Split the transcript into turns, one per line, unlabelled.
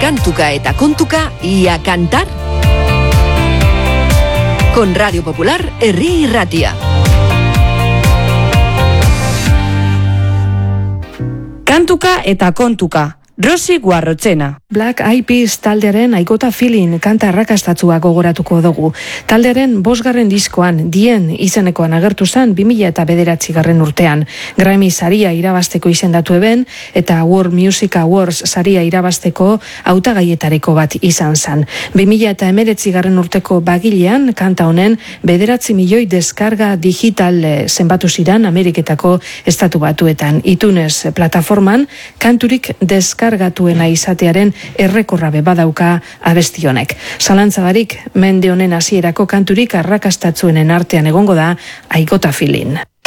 Kantuka eta kontuka y a cantar. Con Radio Popular, Herri Irratia.
Kantuka eta kontuka. Rosi Guarrochena.
Black Eyed Peas taldearen I Got a Feeling kanta arrakastatzua gogoratuko dugu. Taldearen 5. diskoan, Dien izenekoan agertu zen 2009 urtean. Grammy saria irabazteko izendatu eben eta World Music Awards saria irabazteko hautagaietariko bat izan zen. 2019 urteko bagilean kanta honen 9 milioi deskarga digital zenbatu ziren Ameriketako estatu batuetan. iTunes plataforman kanturik deskargatuena izatearen errekorrabe badauka abesti honek. Zalantzagarik, mende honen hasierako kanturik arrakastatzuenen artean egongo da I Got a Feeling.